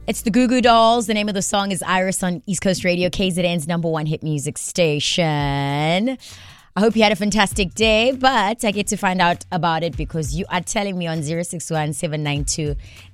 It's the Goo Goo Dolls. The name of the song is Iris on East Coast Radio, KZN's #1 hit music station. I hope you had a fantastic day, but I get to find out about it because you are telling me on 061 792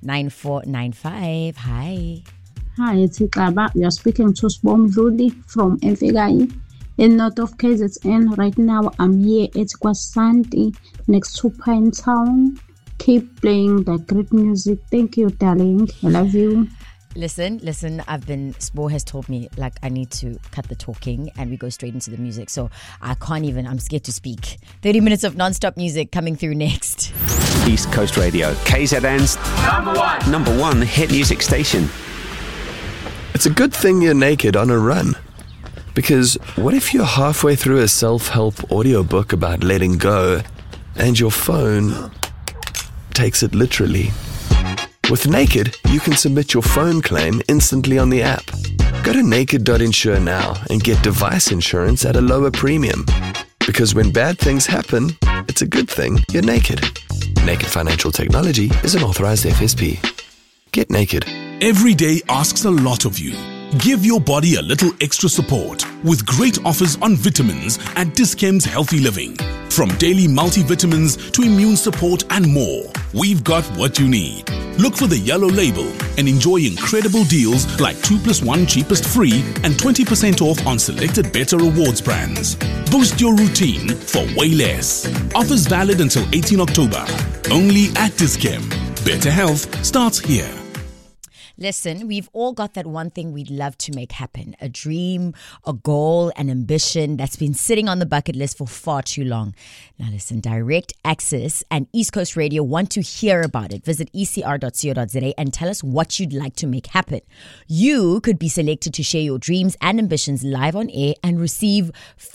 9495. Hi. Hi, it's Ikaba. You're speaking to Sbom Ludi from Mfigai in north of KZN. Right now, I'm here at Kwasanti next to Pine Town. Keep playing the great music. Thank you, darling. I love you. Listen, Sbo has told me like I need to cut the talking and we go straight into the music. So I can't even, I'm scared to speak. 30 minutes of non-stop music coming through next. East Coast Radio, KZN's number one hit music station. It's a good thing you're naked on a run. Because what if you're halfway through a self-help audiobook about letting go and your phone takes it literally? With Naked, you can submit your phone claim instantly on the app. Go to naked.insure now and get device insurance at a lower premium. Because when bad things happen, it's a good thing you're naked. Naked Financial Technology is an authorized FSP. Get naked. Every day asks a lot of you. Give your body a little extra support with great offers on vitamins at Dis-Chem's Healthy Living. From daily multivitamins to immune support and more, we've got what you need. Look for the yellow label and enjoy incredible deals like 2+1 cheapest free and 20% off on selected Better Rewards brands. Boost your routine for way less. Offers valid until 18 October. Only at Dis-Chem. Better health starts here. Listen, we've all got that one thing we'd love to make happen. A dream, a goal, an ambition that's been sitting on the bucket list for far too long. Now listen, Direct Access and East Coast Radio want to hear about it. Visit ecr.co.za and tell us what you'd like to make happen. You could be selected to share your dreams and ambitions live on air and receive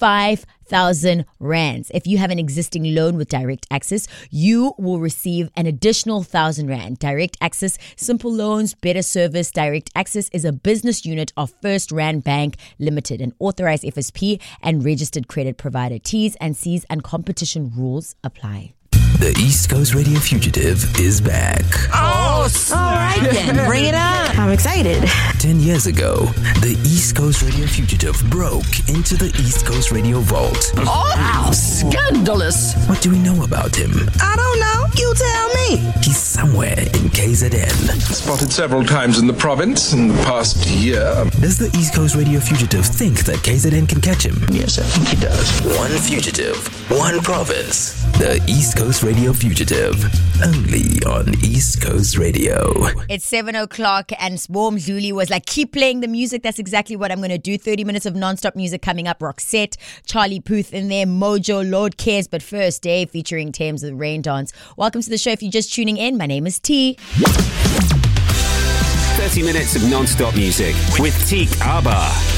5,000 rands. If you have an existing loan with Direct Access, you will receive an additional 1,000 rand. Direct Access, simple loans, better service. Direct Access is a business unit of First Rand Bank Limited, an authorized FSP and registered credit provider. T's and C's and competition rules apply. The East Coast Radio Fugitive is back. Oh, all right then. Bring it on. I'm excited. 10 years ago, the East Coast Radio Fugitive broke into the East Coast Radio Vault. Oh, how scandalous. What do we know about him? I don't know. You tell me. He's somewhere in KZN. Spotted several times in the province in the past year. Does the East Coast Radio Fugitive think that KZN can catch him? Yes, I think he does. One fugitive, one province. The East Coast Radio Fugitive. Only on East Coast Radio. It's 7 o'clock and Swarm Zuli was like, keep playing the music. That's exactly what I'm going to do. 30 minutes of non-stop music coming up. Roxette, Charlie Puth in there, Mojo, Lord Cares. But first, Dave featuring Thames with Rain Dance. Welcome to the show. If you're just tuning in, my name is T. 30 minutes of non-stop music with Teak Abba.